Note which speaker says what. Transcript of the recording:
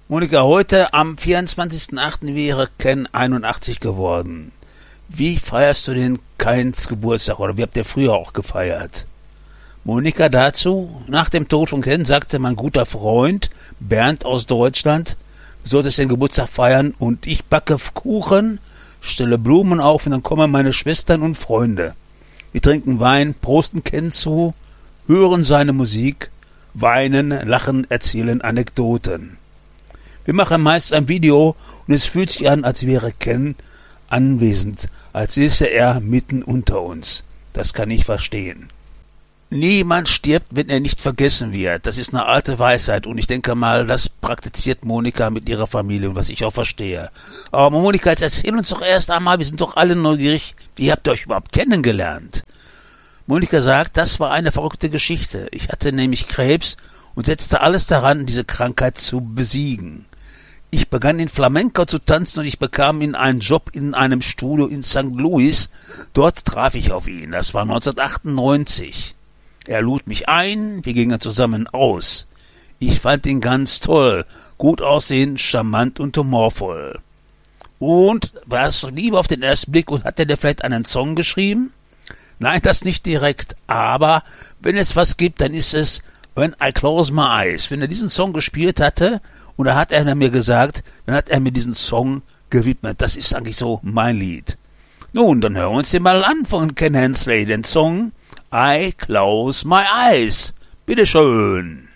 Speaker 1: Monika, heute am 24.08. wäre Ken 81 geworden. Wie feierst du den Kens Geburtstag oder wie habt ihr früher auch gefeiert? Monika dazu: Nach dem Tod von Ken sagte mein guter Freund Bernd aus Deutschland, du solltest den Geburtstag feiern und ich backe Kuchen, stelle Blumen auf und dann kommen meine Schwestern und Freunde. Wir trinken Wein, prosten Ken zu, hören seine Musik, weinen, lachen, erzählen Anekdoten. Wir machen meist ein Video und es fühlt sich an, als wäre Ken anwesend, als säße er mitten unter uns. Das kann ich verstehen. Niemand stirbt, wenn er nicht vergessen wird. Das ist eine alte Weisheit und ich denke mal, das praktiziert Monika mit ihrer Familie und was ich auch verstehe. Aber Monika, jetzt erzähl uns doch erst einmal, wir sind doch alle neugierig, wie habt ihr euch überhaupt kennengelernt? Monika sagt, das war eine verrückte Geschichte. Ich hatte nämlich Krebs und setzte alles daran, diese Krankheit zu besiegen. Ich begann in Flamenco zu tanzen und ich bekam einen Job in einem Studio in St. Louis. Dort traf ich auf ihn. Das war 1998. Er lud mich ein, wir gingen zusammen aus. Ich fand ihn ganz toll, gut aussehend, charmant und humorvoll. Und war es Liebe auf den ersten Blick und hat er dir vielleicht einen Song geschrieben? Nein, das nicht direkt, aber wenn es was gibt, dann ist es When I Close My Eyes. Wenn er diesen Song gespielt hatte, und da hat er mir gesagt, dann hat er mir diesen Song gewidmet. Das ist eigentlich so mein Lied. Nun, dann hören wir uns den mal an von Ken Hensley, den Song I Close My Eyes. Bitteschön.